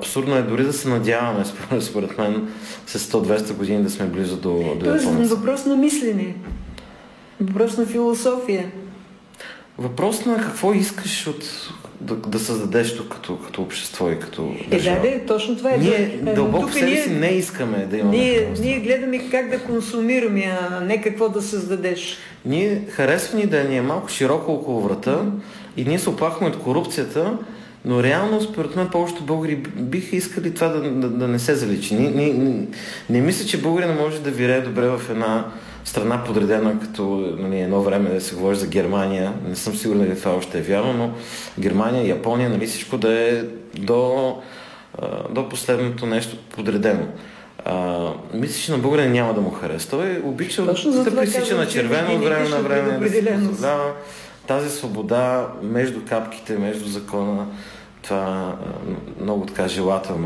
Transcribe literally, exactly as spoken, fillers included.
абсурдно е дори да се надяваме, според, според мен, с сто-двеста години да сме близо до, до Тоест, японеца. въпрос на мислене. Въпрос на философия. Въпрос на какво искаш от, да, да създадеш тук като, като общество и като държава. Е, да, да, точно това е. Ние да, дълбоко тук себе ние, си не искаме да имаме. Ние, ние гледаме как да консумираме, а не какво да създадеш. Ние харесва ни да ни е малко широко около врата и ние се оплакваме от корупцията, но реално, според мен, повечето българи биха искали това да, да, да не се заличи. Не, не, не, не мисля, че българина може да вирее добре в една страна подредена, като нали, едно време да се говори за Германия. Не съм сигурен дали това още е вярно, но Германия, Япония, нали, всичко да е до, до последното нещо подредено. А, мисля, че на българина няма да му хареса. Той обича да пресича на червено от време на време, да се позволява тази свобода между капките, между закона. Това много така желателно